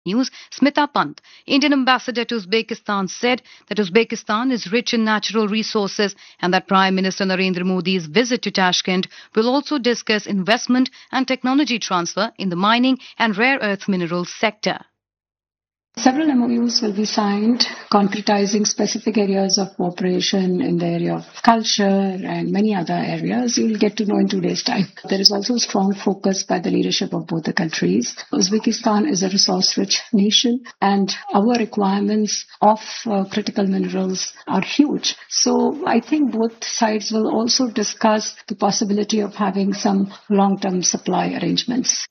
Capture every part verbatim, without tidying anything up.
News, Smita Pant, Indian ambassador to Uzbekistan, said that Uzbekistan is rich in natural resources and that Prime Minister Narendra Modi's visit to Tashkent will also discuss investment and technology transfer in the mining and rare earth minerals sector. Several M O Us will be signed, concretizing specific areas of cooperation in the area of culture and many other areas. You will get to know in two days' time. There is also strong focus by the leadership of both the countries. Uzbekistan is a resource-rich nation, and our requirements of uh, critical minerals are huge. So I think both sides will also discuss the possibility of having some long-term supply arrangements.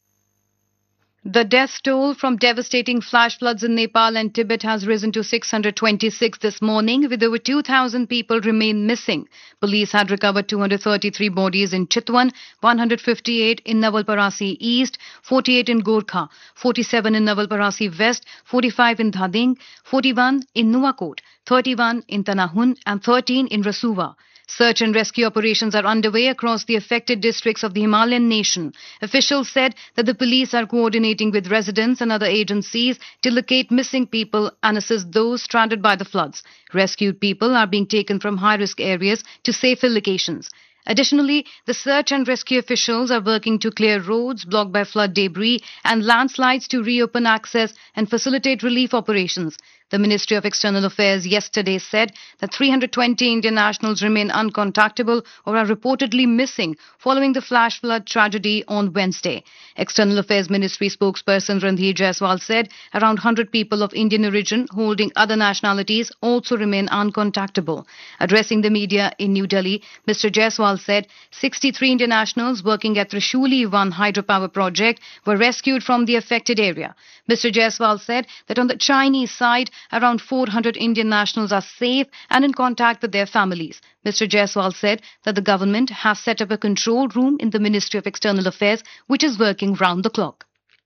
The death toll from devastating flash floods in Nepal and Tibet has risen to six hundred twenty-six this morning, with over two thousand people remain missing. Police had recovered two hundred thirty-three bodies in Chitwan, one hundred fifty-eight in Nawalparasi East, forty-eight in Gorkha, forty-seven in Nawalparasi West, forty-five in Dhading, forty-one in Nuwakot, thirty-one in Tanahun and thirteen in Rasuwa. Search and rescue operations are underway across the affected districts of the Himalayan nation. Officials said that the police are coordinating with residents and other agencies to locate missing people and assist those stranded by the floods. Rescued people are being taken from high-risk areas to safer locations. Additionally, the search and rescue officials are working to clear roads blocked by flood debris and landslides to reopen access and facilitate relief operations. The Ministry of External Affairs yesterday said that three hundred twenty Indian nationals remain uncontactable or are reportedly missing following the flash flood tragedy on Wednesday. External Affairs Ministry spokesperson Randhir Jaiswal said around one hundred people of Indian origin holding other nationalities also remain uncontactable. Addressing the media in New Delhi, Mister Jaiswal said sixty-three Indian nationals working at Trishuli one hydropower project were rescued from the affected area. Mister Jaiswal said that on the Chinese side, around four hundred Indian nationals are safe and in contact with their families. Mister Jaiswal said that the government has set up a control room in the Ministry of External Affairs which is working round the clock.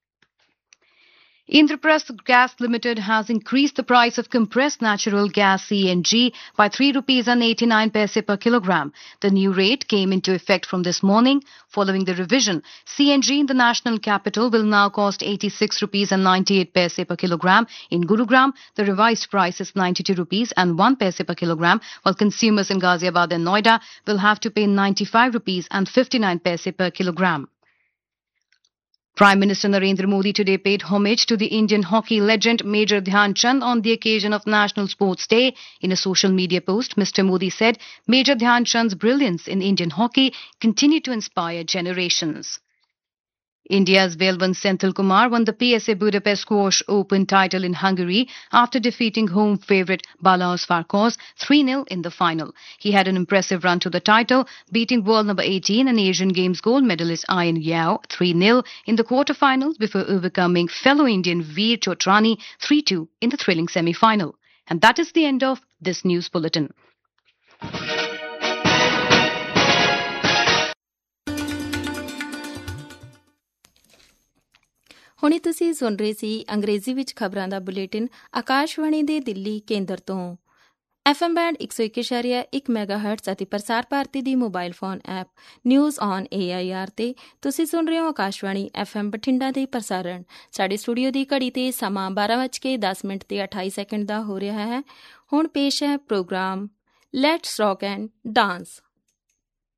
Indraprasth Gas Limited has increased the price of compressed natural gas C N G by three rupees and eighty-nine paise per kilogram. The new rate came into effect from this morning. Following the revision, C N G in the national capital will now cost eighty-six rupees and ninety-eight paise per kilogram. In Gurugram, the revised price is ninety-two rupees and one paise per kilogram, while consumers in Ghaziabad and Noida will have to pay ninety-five rupees and fifty-nine paise per kilogram. Prime Minister Narendra Modi today paid homage to the Indian hockey legend Major Dhyan Chand on the occasion of National Sports Day. In a social media post, Mister Modi said Major Dhyan Chand's brilliance in Indian hockey continued to inspire generations. India's Velvan Senthil Kumar won the P S A Budapest Squash Open title in Hungary after defeating home favourite Balaus Farkas three nil in the final. He had an impressive run to the title, beating world number eighteen and Asian Games gold medalist Ayan Yao three nil in the quarterfinals before overcoming fellow Indian Veer Chotrani three two in the thrilling semi-final. And that is the end of this news bulletin. ਹੁਣੇ ਤੁਸੀਂ ਸੁਣ ਰਹੇ ਸੀ ਅੰਗਰੇਜ਼ੀ ਵਿੱਚ ਖਬਰਾਂ ਦਾ bulletin Akashvani ਦੇ ਦਿੱਲੀ ਕੇਂਦਰ ਤੋਂ। F M band ਇੱਕ ਸੌ ਇੱਕ ਇਸ਼ਾਰੀਆ ਇੱਕ ਮੈਗਾਹਰਟਜ਼ ਅਤੇ ਪ੍ਰਸਾਰ ਭਾਰਤੀ ਦੀ mobile phone app news on A I R ਤੇ ਤੁਸੀਂ ਸੁਣ ਰਹੇ ਹੋ ਆਕਾਸ਼ਵਾਣੀ ਐਫ ਐਮ ਬਠਿੰਡਾ ਦੇ ਪ੍ਰਸਾਰਣ। ਸਾਡੇ ਸਟੂਡੀਓ ਦੀ ਘੜੀ ਤੇ ਸਮਾਂ ਬਾਰਾਂ ਵੱਜ ਕੇ ਦਸ ਮਿੰਟ ਤੇ ਅਠਾਈ ਸੈਕਿੰਡ ਦਾ ਹੋ ਰਿਹਾ ਹੈ। ਹੁਣ ਪੇਸ਼ ਹੈ programme let's rock and dance.